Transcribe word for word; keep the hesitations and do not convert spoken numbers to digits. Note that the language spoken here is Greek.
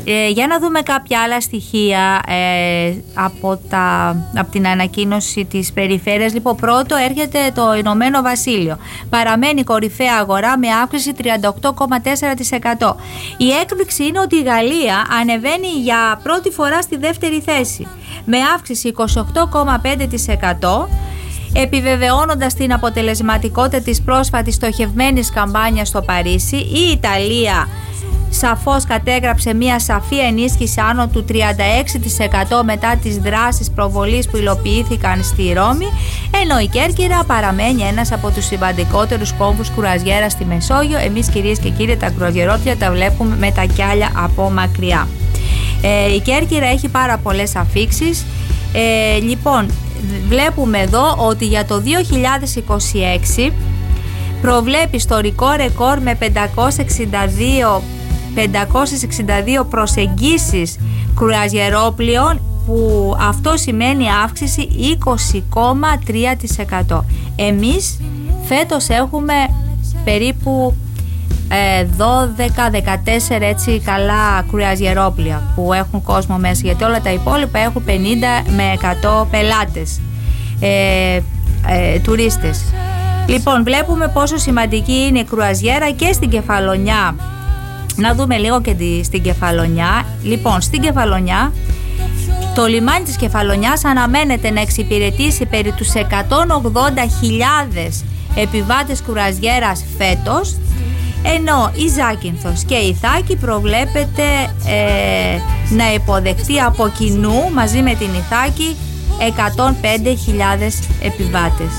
Ε, για να δούμε κάποια άλλα στοιχεία ε, από, τα, από την ανακοίνωση της περιφέρειας. Λοιπόν, πρώτο έρχεται το Ηνωμένο Βασίλειο. Παραμένει κορυφαία αγορά με αύξηση τριάντα οκτώ κόμμα τέσσερα τοις εκατό. Η έκπληξη είναι ότι η Γαλλία ανεβαίνει για πρώτη φορά στη δεύτερη θέση με αύξηση είκοσι οκτώ κόμμα πέντε τοις εκατό, επιβεβαιώνοντας την αποτελεσματικότητα της πρόσφατης στοχευμένης καμπάνιας στο Παρίσι. Η Ιταλία σαφώς κατέγραψε μια σαφή ενίσχυση άνω του τριάντα έξι τοις εκατό μετά τις δράσεις προβολής που υλοποιήθηκαν στη Ρώμη, ενώ η Κέρκυρα παραμένει ένας από τους σημαντικότερους κόμβους κρουαζιέρα στη Μεσόγειο. Εμείς, κυρίες και κύριοι, τα κρουαζιερόπλια τα βλέπουμε με τα κιάλια από μακριά. Ε, η Κέρκυρα έχει πάρα πολλές αφίξεις. Ε, λοιπόν, βλέπουμε εδώ ότι για το δύο χιλιάδες είκοσι έξι προβλέπει ιστορικό ρεκόρ με πεντακόσιες εξήντα δύο προσεγγίσεις κρουαζιερόπλοιων, που αυτό σημαίνει αύξηση είκοσι κόμμα τρία τοις εκατό. Εμείς φέτος έχουμε περίπου ε, δώδεκα δεκατέσσερα έτσι καλά κρουαζιερόπλια που έχουν κόσμο μέσα, γιατί όλα τα υπόλοιπα έχουν πενήντα με εκατό πελάτες, ε, ε, τουρίστες. Λοιπόν, βλέπουμε πόσο σημαντική είναι η κρουαζιέρα και στην Κεφαλονιά. Να δούμε λίγο και τη, στην Κεφαλονιά. Λοιπόν, στην Κεφαλονιά, το λιμάνι της Κεφαλονιάς αναμένεται να εξυπηρετήσει περί τους εκατόν ογδόντα χιλιάδες επιβάτες κρουαζιέρας φέτος, ενώ η Ζάκυνθος και η Ιθάκη προβλέπεται ε, να υποδεχτεί από κοινού μαζί με την Ιθάκη εκατόν πέντε χιλιάδες επιβάτες.